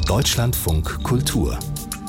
Deutschlandfunk Kultur.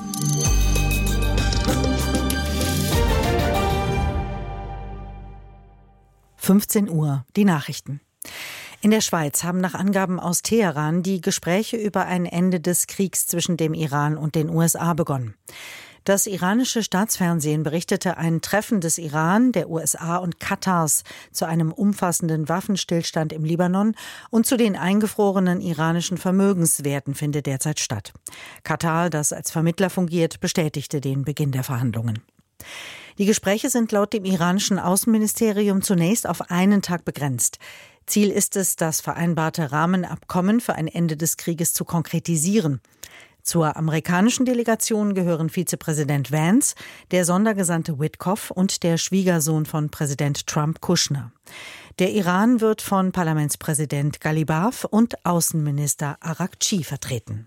(15 Uhr), die Nachrichten. In der Schweiz haben nach Angaben aus Teheran die Gespräche über ein Ende des Kriegs zwischen dem Iran und den USA begonnen. Das iranische Staatsfernsehen berichtete ein Treffen des Iran, der USA und Katars zu einem umfassenden Waffenstillstand im Libanon und zu den eingefrorenen iranischen Vermögenswerten findet derzeit statt. Katar, das als Vermittler fungiert, bestätigte den Beginn der Verhandlungen. Die Gespräche sind laut dem iranischen Außenministerium zunächst auf einen Tag begrenzt. Ziel ist es, das vereinbarte Rahmenabkommen für ein Ende des Krieges zu konkretisieren. Zur amerikanischen Delegation gehören Vizepräsident Vance, der Sondergesandte Witkoff und der Schwiegersohn von Präsident Trump, Kushner. Der Iran wird von Parlamentspräsident Ghalibaf und Außenminister Araghchi vertreten.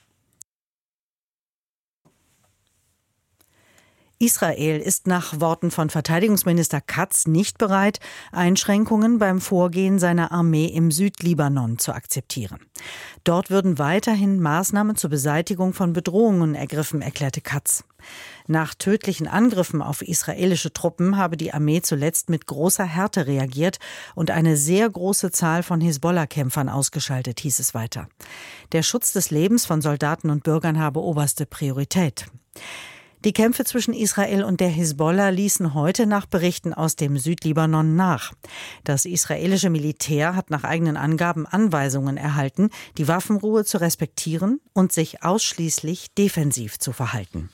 Israel ist nach Worten von Verteidigungsminister Katz nicht bereit, Einschränkungen beim Vorgehen seiner Armee im Südlibanon zu akzeptieren. Dort würden weiterhin Maßnahmen zur Beseitigung von Bedrohungen ergriffen, erklärte Katz. Nach tödlichen Angriffen auf israelische Truppen habe die Armee zuletzt mit großer Härte reagiert und eine sehr große Zahl von Hisbollah-Kämpfern ausgeschaltet, hieß es weiter. Der Schutz des Lebens von Soldaten und Bürgern habe oberste Priorität. Die Kämpfe zwischen Israel und der Hisbollah ließen heute nach Berichten aus dem Südlibanon nach. Das israelische Militär hat nach eigenen Angaben Anweisungen erhalten, die Waffenruhe zu respektieren und sich ausschließlich defensiv zu verhalten.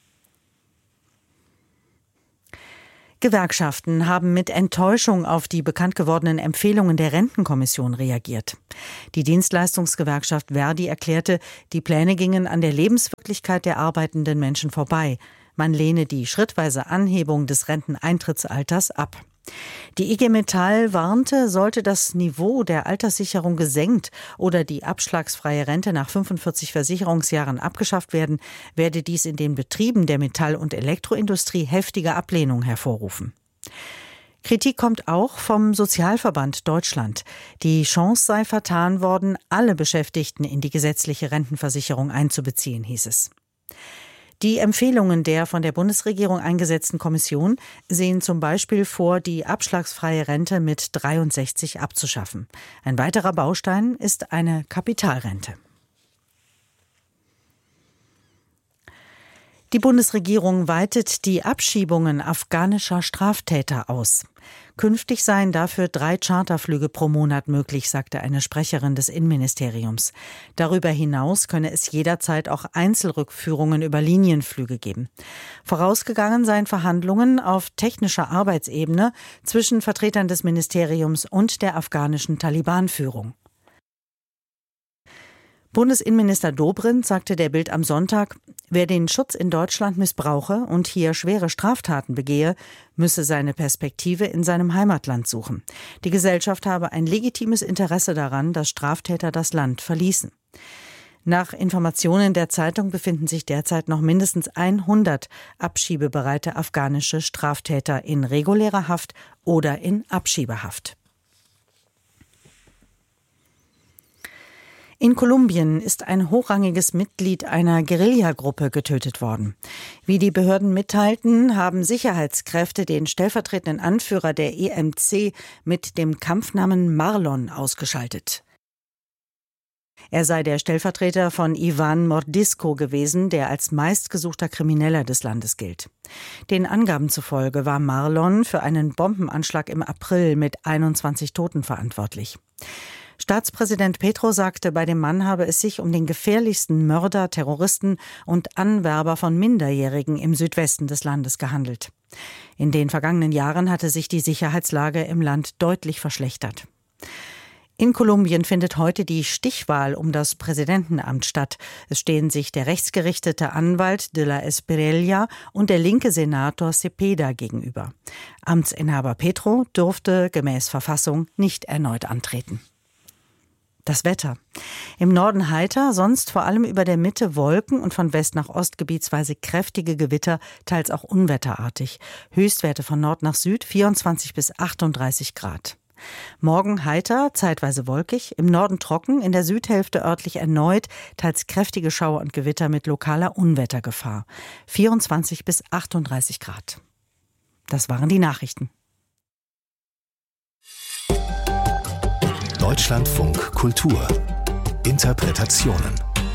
Gewerkschaften haben mit Enttäuschung auf die bekannt gewordenen Empfehlungen der Rentenkommission reagiert. Die Dienstleistungsgewerkschaft Verdi erklärte, die Pläne gingen an der Lebenswirklichkeit der arbeitenden Menschen vorbei. Man lehne die schrittweise Anhebung des Renteneintrittsalters ab. Die IG Metall warnte, sollte das Niveau der Alterssicherung gesenkt oder die abschlagsfreie Rente nach 45 Versicherungsjahren abgeschafft werden, werde dies in den Betrieben der Metall- und Elektroindustrie heftige Ablehnung hervorrufen. Kritik kommt auch vom Sozialverband Deutschland. Die Chance sei vertan worden, alle Beschäftigten in die gesetzliche Rentenversicherung einzubeziehen, hieß es. Die Empfehlungen der von der Bundesregierung eingesetzten Kommission sehen zum Beispiel vor, die abschlagsfreie Rente mit 63 abzuschaffen. Ein weiterer Baustein ist eine Kapitalrente. Die Bundesregierung weitet die Abschiebungen afghanischer Straftäter aus. Künftig seien dafür 3 Charterflüge pro Monat möglich, sagte eine Sprecherin des Innenministeriums. Darüber hinaus könne es jederzeit auch Einzelrückführungen über Linienflüge geben. Vorausgegangen seien Verhandlungen auf technischer Arbeitsebene zwischen Vertretern des Ministeriums und der afghanischen Taliban-Führung. Bundesinnenminister Dobrindt sagte der Bild am Sonntag, wer den Schutz in Deutschland missbrauche und hier schwere Straftaten begehe, müsse seine Perspektive in seinem Heimatland suchen. Die Gesellschaft habe ein legitimes Interesse daran, dass Straftäter das Land verließen. Nach Informationen der Zeitung befinden sich derzeit noch mindestens 100 abschiebebereite afghanische Straftäter in regulärer Haft oder in Abschiebehaft. In Kolumbien ist ein hochrangiges Mitglied einer Guerillagruppe getötet worden. Wie die Behörden mitteilten, haben Sicherheitskräfte den stellvertretenden Anführer der EMC mit dem Kampfnamen Marlon ausgeschaltet. Er sei der Stellvertreter von Iván Mordisco gewesen, der als meistgesuchter Krimineller des Landes gilt. Den Angaben zufolge war Marlon für einen Bombenanschlag im April mit 21 Toten verantwortlich. Staatspräsident Petro sagte, bei dem Mann habe es sich um den gefährlichsten Mörder, Terroristen und Anwerber von Minderjährigen im Südwesten des Landes gehandelt. In den vergangenen Jahren hatte sich die Sicherheitslage im Land deutlich verschlechtert. In Kolumbien findet heute die Stichwahl um das Präsidentenamt statt. Es stehen sich der rechtsgerichtete Anwalt de la Espriella und der linke Senator Cepeda gegenüber. Amtsinhaber Petro durfte gemäß Verfassung nicht erneut antreten. Das Wetter. Im Norden heiter, sonst vor allem über der Mitte Wolken und von West nach Ost gebietsweise kräftige Gewitter, teils auch unwetterartig. Höchstwerte von Nord nach Süd 24 bis 38 Grad. Morgen heiter, zeitweise wolkig, im Norden trocken, in der Südhälfte örtlich erneut teils kräftige Schauer und Gewitter mit lokaler Unwettergefahr. 24 bis 38 Grad. Das waren die Nachrichten. Deutschlandfunk Kultur. Interpretationen.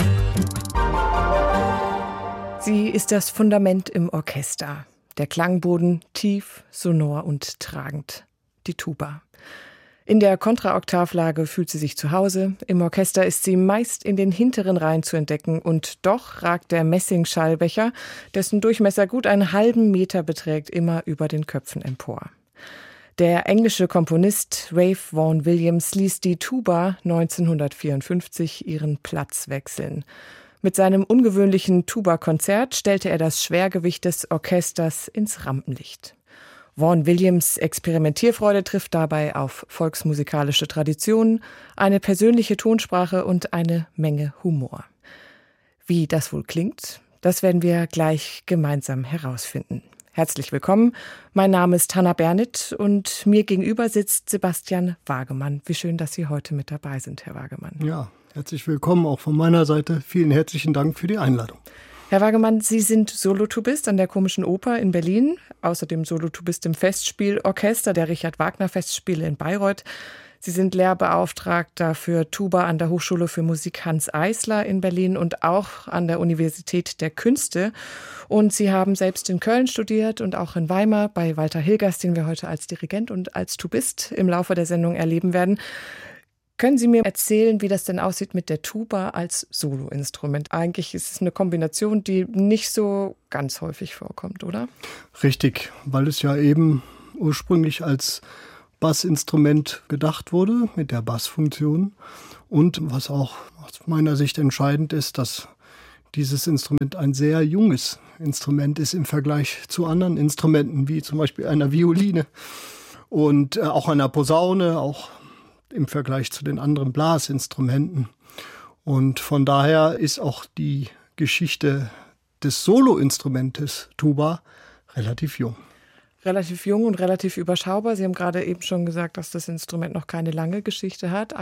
Sie ist das Fundament im Orchester. Der Klangboden tief, sonor und tragend. Die Tuba. In der Kontraoktavlage fühlt sie sich zu Hause. Im Orchester ist sie meist in den hinteren Reihen zu entdecken. Und doch ragt der Messingschallbecher, dessen Durchmesser gut einen halben Meter beträgt, immer über den Köpfen empor. Der englische Komponist Ralph Vaughan Williams ließ die Tuba 1954 ihren Platz wechseln. Mit seinem ungewöhnlichen Tuba-Konzert stellte er das Schwergewicht des Orchesters ins Rampenlicht. Vaughan Williams' Experimentierfreude trifft dabei auf volksmusikalische Traditionen, eine persönliche Tonsprache und eine Menge Humor. Wie das wohl klingt, das werden wir gleich gemeinsam herausfinden. Herzlich willkommen, mein Name ist Hanna Bernit und mir gegenüber sitzt Sebastian Wagemann. Wie schön, dass Sie heute mit dabei sind, Herr Wagemann. Ja, herzlich willkommen auch von meiner Seite. Vielen herzlichen Dank für die Einladung. Herr Wagemann, Sie sind Solotubist an der Komischen Oper in Berlin, außerdem Solotubist im Festspielorchester der Richard-Wagner-Festspiele in Bayreuth. Sie sind Lehrbeauftragter für Tuba an der Hochschule für Musik Hans Eisler in Berlin und auch an der Universität der Künste. Und Sie haben selbst in Köln studiert und auch in Weimar bei Walter Hilgers, den wir heute als Dirigent und als Tubist im Laufe der Sendung erleben werden. Können Sie mir erzählen, wie das denn aussieht mit der Tuba als Soloinstrument? Eigentlich ist es eine Kombination, die nicht so ganz häufig vorkommt, oder? Richtig, weil es ja eben ursprünglich als Bassinstrument gedacht wurde, mit der Bassfunktion. Und was auch aus meiner Sicht entscheidend ist, dass dieses Instrument ein sehr junges Instrument ist im Vergleich zu anderen Instrumenten, wie zum Beispiel einer Violine und auch einer Posaune, auch im Vergleich zu den anderen Blasinstrumenten. Und von daher ist auch die Geschichte des Soloinstrumentes Tuba relativ jung. Relativ jung und relativ überschaubar. Sie haben gerade eben schon gesagt, dass das Instrument noch keine lange Geschichte hat.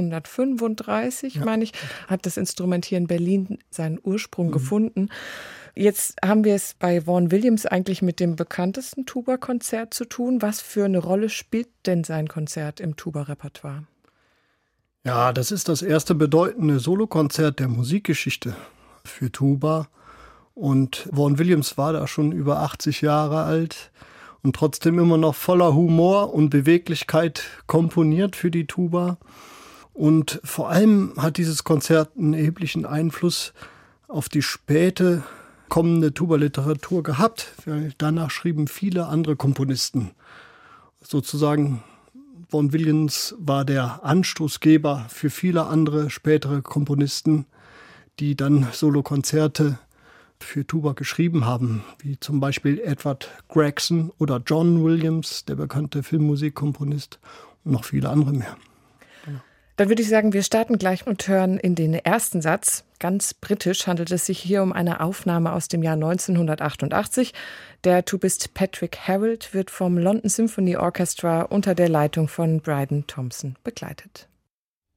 1835, meine ich, hat das Instrument hier in Berlin seinen Ursprung gefunden. Jetzt haben wir es bei Vaughan Williams eigentlich mit dem bekanntesten Tuba-Konzert zu tun. Was für eine Rolle spielt denn sein Konzert im Tuba-Repertoire? Ja, das ist das erste bedeutende Solokonzert der Musikgeschichte für Tuba. Und Vaughan Williams war da schon über 80 Jahre alt und trotzdem immer noch voller Humor und Beweglichkeit komponiert für die Tuba. Und vor allem hat dieses Konzert einen erheblichen Einfluss auf die späte kommende Tuba-Literatur gehabt. Weil danach schrieben viele andere Komponisten. Sozusagen Vaughan Williams war der Anstoßgeber für viele andere spätere Komponisten, die dann Solokonzerte für Tuba geschrieben haben, wie zum Beispiel Edward Gregson oder John Williams, der bekannte Filmmusikkomponist, und noch viele andere mehr. Genau. Dann würde ich sagen, wir starten gleich und hören in den ersten Satz. Ganz britisch handelt es sich hier um eine Aufnahme aus dem Jahr 1988. Der Tubist Patrick Harrold wird vom London Symphony Orchestra unter der Leitung von Bryden Thompson begleitet.